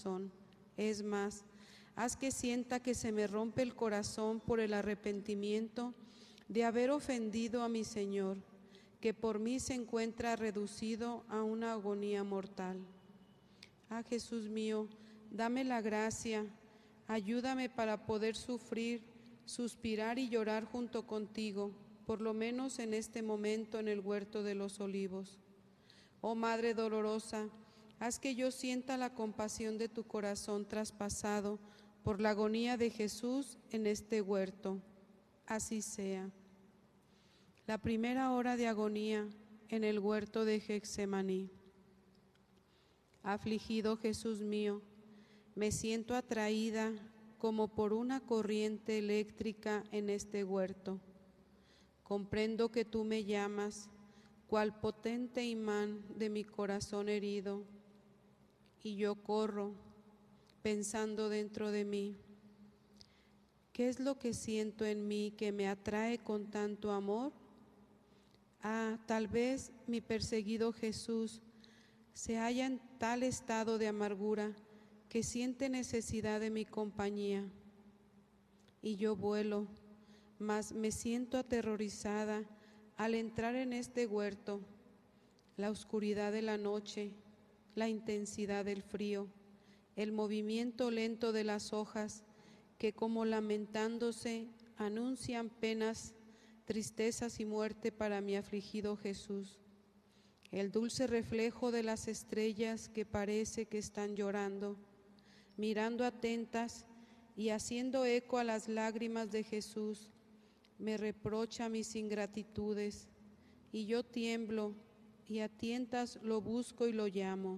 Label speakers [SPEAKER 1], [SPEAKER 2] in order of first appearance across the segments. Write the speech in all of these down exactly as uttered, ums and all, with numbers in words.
[SPEAKER 1] corazón. Es más, haz que sienta que se me rompe el corazón por el arrepentimiento de haber ofendido a mi Señor, que por mí se encuentra reducido a una agonía mortal. Ah, Jesús mío, dame la gracia, ayúdame para poder sufrir, suspirar y llorar junto contigo, por lo menos en este momento en el huerto de los olivos. Oh Madre dolorosa, haz que yo sienta la compasión de tu corazón traspasado por la agonía de Jesús en este huerto. Así sea. La primera hora de agonía en el huerto de Getsemaní. Afligido Jesús mío, me siento atraída como por una corriente eléctrica en este huerto. Comprendo que tú me llamas, cual potente imán de mi corazón herido, y yo corro, pensando dentro de mí, ¿qué es lo que siento en mí que me atrae con tanto amor? Ah, tal vez mi perseguido Jesús se halla en tal estado de amargura que siente necesidad de mi compañía. Y yo vuelo, mas me siento aterrorizada al entrar en este huerto. La oscuridad de la noche, la intensidad del frío, el movimiento lento de las hojas que como lamentándose anuncian penas, tristezas y muerte para mi afligido Jesús. El dulce reflejo de las estrellas que parece que están llorando, mirando atentas y haciendo eco a las lágrimas de Jesús, me reprocha mis ingratitudes, y yo tiemblo y a tientas lo busco y lo llamo.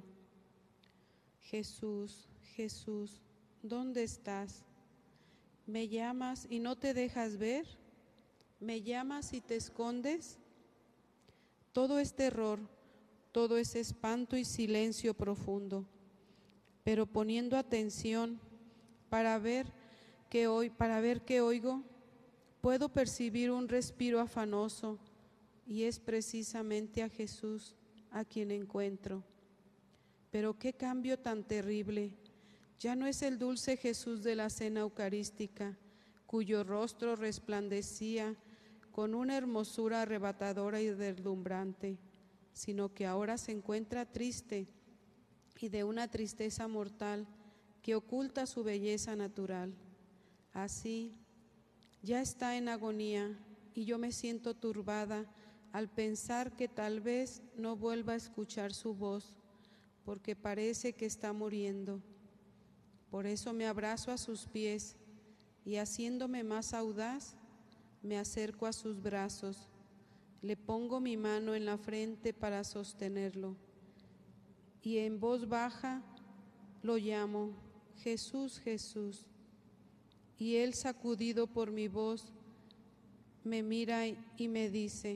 [SPEAKER 1] Jesús, Jesús, ¿dónde estás? ¿Me llamas y no te dejas ver? ¿Me llamas y te escondes? Todo es terror, todo es espanto y silencio profundo, pero poniendo atención para ver que hoy, para ver qué oigo, puedo percibir un respiro afanoso, y es precisamente a Jesús a quien encuentro. Pero qué cambio tan terrible. Ya no es el dulce Jesús de la cena eucarística, cuyo rostro resplandecía con una hermosura arrebatadora y deslumbrante, sino que ahora se encuentra triste y de una tristeza mortal que oculta su belleza natural. Así, ya está en agonía, y yo me siento turbada al pensar que tal vez no vuelva a escuchar su voz, porque parece que está muriendo. Por eso me abrazo a sus pies y, haciéndome más audaz, me acerco a sus brazos, le pongo mi mano en la frente para sostenerlo y en voz baja lo llamo, Jesús, Jesús. Y él, sacudido por mi voz, me mira y me dice,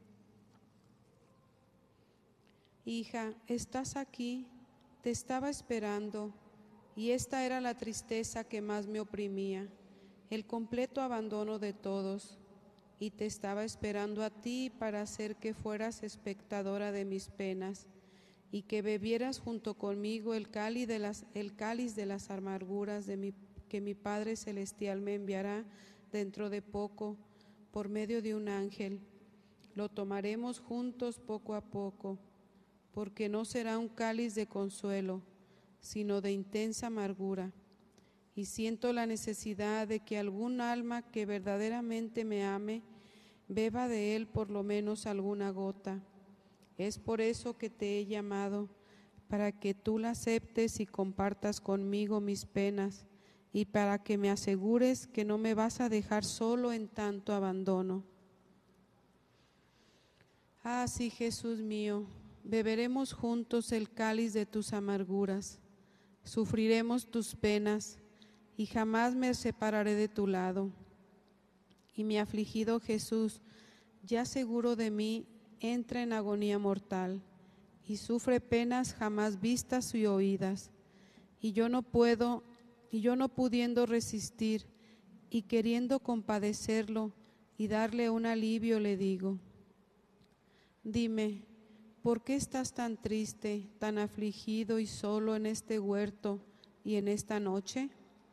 [SPEAKER 1] hija, ¿estás aquí? Te estaba esperando. Y esta era la tristeza que más me oprimía, el completo abandono de todos. Y te estaba esperando a ti para hacer que fueras espectadora de mis penas y que bebieras junto conmigo el cáliz de las, el cáliz de las amarguras de mi, que mi Padre Celestial me enviará dentro de poco por medio de un ángel. Lo tomaremos juntos poco a poco, porque no será un cáliz de consuelo, sino de intensa amargura. Y siento la necesidad de que algún alma que verdaderamente me ame beba de él por lo menos alguna gota. Es por eso que te he llamado, para que tú la aceptes y compartas conmigo mis penas, y para que me asegures que no me vas a dejar solo en tanto abandono. Ah, sí, Jesús mío, beberemos juntos el cáliz de tus amarguras, sufriremos tus penas, y jamás me separaré de tu lado. Y mi afligido Jesús, ya seguro de mí, entra en agonía mortal, y sufre penas jamás vistas y oídas. Y yo no puedo, y yo no pudiendo resistir, y queriendo compadecerlo y darle un alivio, le digo, dime, ¿por qué estás tan triste, tan afligido y solo en este huerto, y en esta noche?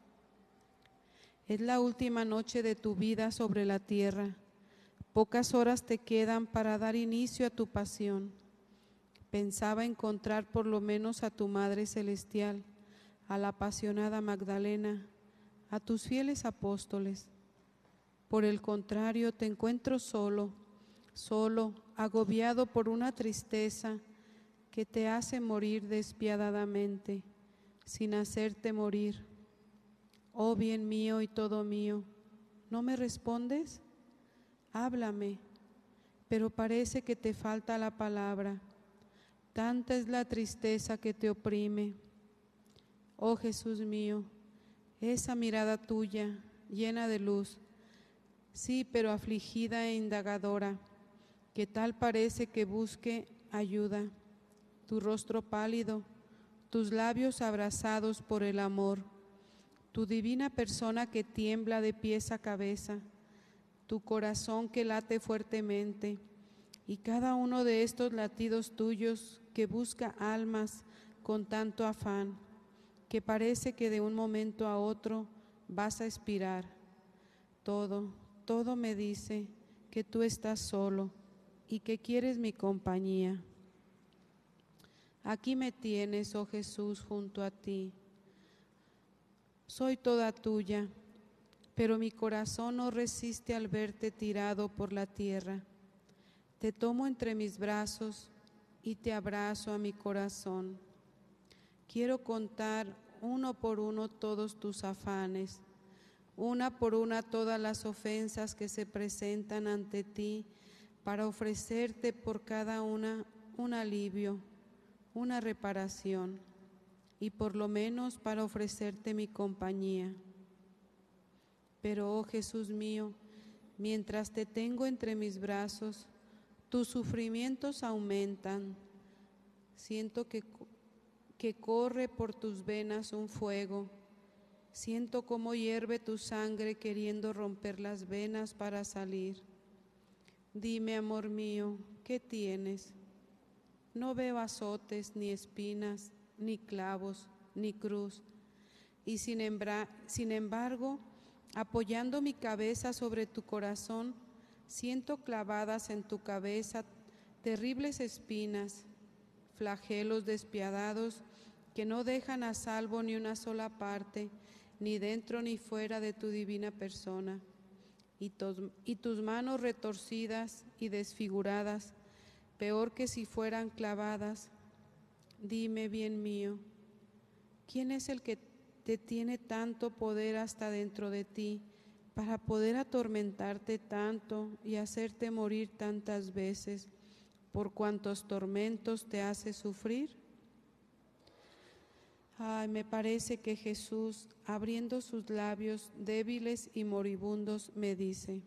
[SPEAKER 1] Es la última noche de tu vida sobre la tierra. Pocas horas te quedan para dar inicio a tu pasión. Pensaba encontrar por lo menos a tu Madre Celestial, a la apasionada Magdalena, a tus fieles apóstoles. Por el contrario, te encuentro solo, solo, agobiado por una tristeza que te hace morir despiadadamente, sin hacerte morir. Oh bien mío y todo mío, ¿no me respondes? Háblame, pero parece que te falta la palabra. Tanta es la tristeza que te oprime. Oh Jesús mío, esa mirada tuya, llena de luz, sí, pero afligida e indagadora, que tal parece que busque ayuda. Tu rostro pálido, tus labios abrasados por el amor, tu divina persona que tiembla de pies a cabeza, tu corazón que late fuertemente, y cada uno de estos latidos tuyos que busca almas con tanto afán, que parece que de un momento a otro vas a expirar. Todo, todo me dice que tú estás solo y que quieres mi compañía. Aquí me tienes, oh Jesús, junto a ti. Soy toda tuya, pero mi corazón no resiste al verte tirado por la tierra. Te tomo entre mis brazos y te abrazo a mi corazón. Quiero contar uno por uno todos tus afanes, una por una todas las ofensas que se presentan ante ti, para ofrecerte por cada una un alivio, una reparación, y por lo menos para ofrecerte mi compañía. Pero, oh Jesús mío, mientras te tengo entre mis brazos, tus sufrimientos aumentan. Siento que, que corre por tus venas un fuego. Siento cómo hierve tu sangre queriendo romper las venas para salir. Dime, amor mío, ¿qué tienes? No veo azotes, ni espinas, ni clavos, ni cruz. Y sin, embra- sin embargo, apoyando mi cabeza sobre tu corazón, siento clavadas en tu cabeza terribles espinas, flagelos despiadados que no dejan a salvo ni una sola parte, ni dentro ni fuera de tu divina persona. Y, tos, y tus manos retorcidas y desfiguradas, peor que si fueran clavadas. Dime, bien mío, ¿quién es el que te tiene tanto poder hasta dentro de ti para poder atormentarte tanto y hacerte morir tantas veces por cuantos tormentos te hace sufrir? Ay, me parece que Jesús, abriendo sus labios débiles y moribundos, me dice: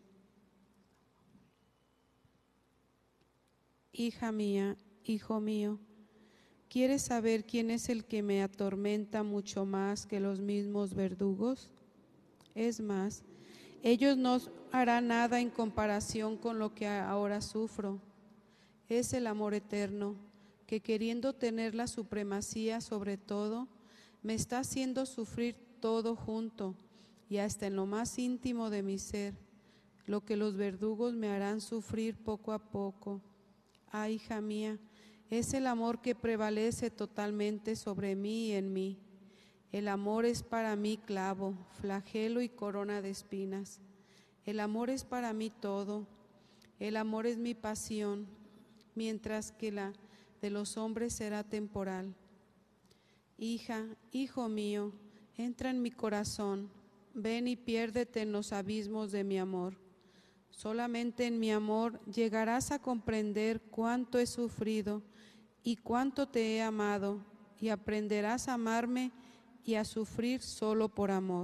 [SPEAKER 1] hija mía, hijo mío, ¿quieres saber quién es el que me atormenta mucho más que los mismos verdugos? Es más, ellos no harán nada en comparación con lo que ahora sufro. Es el amor eterno, que queriendo tener la supremacía sobre todo, me está haciendo sufrir todo junto y hasta en lo más íntimo de mi ser, lo que los verdugos me harán sufrir poco a poco. Ah, hija mía, es el amor que prevalece totalmente sobre mí y en mí. El amor es para mí clavo, flagelo y corona de espinas. El amor es para mí todo. El amor es mi pasión, mientras que la de los hombres será temporal. Hija, hijo mío, entra en mi corazón, ven y piérdete en los abismos de mi amor. Solamente en mi amor llegarás a comprender cuánto he sufrido y cuánto te he amado, y aprenderás a amarme y a sufrir solo por amor.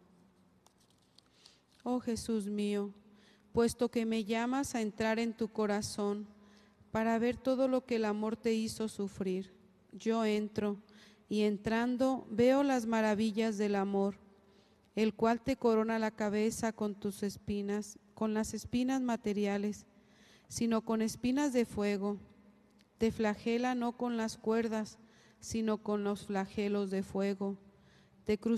[SPEAKER 1] Oh Jesús mío, puesto que me llamas a entrar en tu corazón para ver todo lo que el amor te hizo sufrir, yo entro, y entrando veo las maravillas del amor, el cual te corona la cabeza con tus espinas, con las espinas materiales, sino con espinas de fuego. Te flagela no con las cuerdas, sino con los flagelos de fuego. te